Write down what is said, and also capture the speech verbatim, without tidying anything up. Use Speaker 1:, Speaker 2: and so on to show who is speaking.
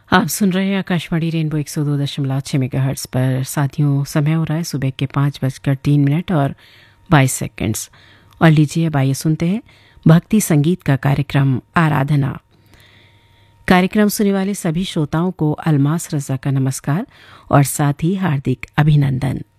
Speaker 1: आप सुन रहे हैं आकाशवाणी रेनबो एक सौ दो दशमलव छः मेगाहर्ट्ज़ पर। साथियों, समय हो रहा है सुबह के पाँच बजकर तीन मिनट और बाईस सेकंड्स। और लीजिए अब आइए सुनते हैं भक्ति संगीत का कार्यक्रम आराधना। कार्यक्रम सुनने वाले सभी श्रोताओं को अलमास रजा का नमस्कार और साथ ही हार्दिक अभिनंदन।